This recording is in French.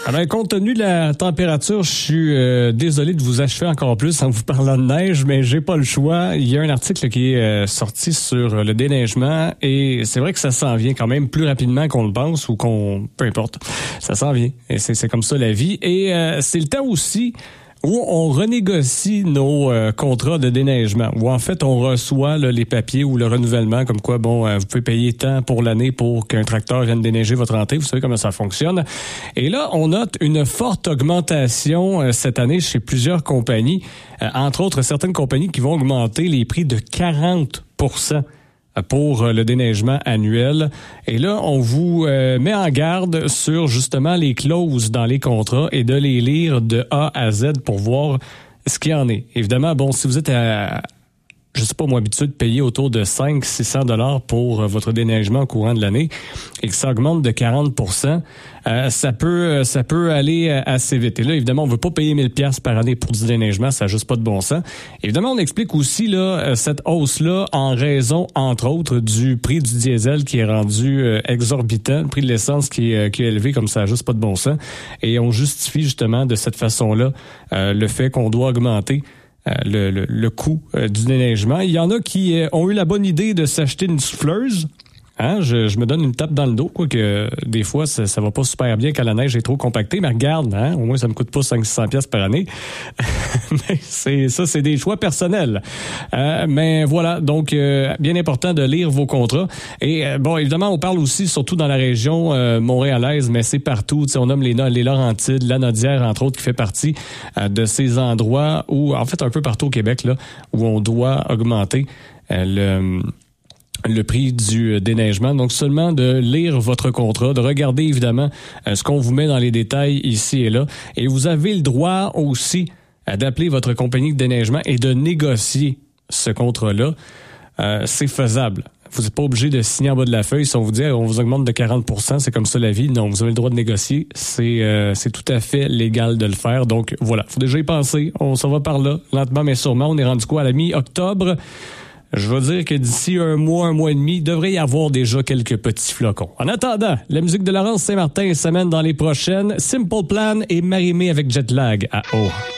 Alors, compte tenu de la température, je suis désolé de vous achever encore plus en vous parlant de neige, mais j'ai pas le choix. Il y a un article qui est sorti sur le déneigement et c'est vrai que ça s'en vient quand même plus rapidement qu'on le pense ou peu importe, ça s'en vient. Et c'est comme ça la vie. Et c'est le temps aussi où on renégocie nos contrats de déneigement, où en fait on reçoit là, les papiers ou le renouvellement, comme quoi, vous pouvez payer tant pour l'année pour qu'un tracteur vienne déneiger votre entrée. Vous savez comment ça fonctionne. Et là, on note une forte augmentation cette année chez plusieurs compagnies, entre autres certaines compagnies qui vont augmenter les prix de 40% pour le déneigement annuel. Et là, on vous met en garde sur justement les clauses dans les contrats et de les lire de A à Z pour voir ce qu'il y en est. Évidemment, si vous êtes je sais pas moi, habitué de payer autour de 500-600 $ pour votre déneigement au courant de l'année et que ça augmente de 40%, ça peut aller assez vite. Et là, évidemment, on veut pas payer 1000 $ par année pour du déneigement, ça n'a juste pas de bon sens. Évidemment, on explique aussi là cette hausse-là en raison, entre autres, du prix du diesel qui est rendu exorbitant, le prix de l'essence qui est élevé comme ça n'a juste pas de bon sens. Et on justifie justement de cette façon-là le fait qu'on doit augmenter le coût du déneigement. Il y en a qui ont eu la bonne idée de s'acheter une souffleuse. Je me donne une tape dans le dos, quoique des fois, ça va pas super bien quand la neige est trop compactée, mais regarde, au moins ça me coûte pas 500-600 $ par année. Mais c'est des choix personnels. Mais voilà, donc bien important de lire vos contrats. Et évidemment, on parle aussi, surtout dans la région montréalaise, mais c'est partout. On nomme les Laurentides, la Nodière, entre autres, qui fait partie de ces endroits où, en fait, un peu partout au Québec, là, où on doit augmenter le prix du déneigement. Donc, seulement de lire votre contrat, de regarder évidemment ce qu'on vous met dans les détails ici et là. Et vous avez le droit aussi d'appeler votre compagnie de déneigement et de négocier ce contrat-là. C'est faisable. Vous n'êtes pas obligé de signer en bas de la feuille si on vous dit on vous augmente de 40%, c'est comme ça la vie. Non, vous avez le droit de négocier. C'est tout à fait légal de le faire. Donc, voilà. Faut déjà y penser. On s'en va par là, lentement mais sûrement. On est rendu à la mi-octobre. Je veux dire que d'ici un mois et demi, il devrait y avoir déjà quelques petits flocons. En attendant, la musique de Laurence Saint-Martin s'amène dans les prochaines. Simple Plan et Marie-Mé avec Jetlag à O.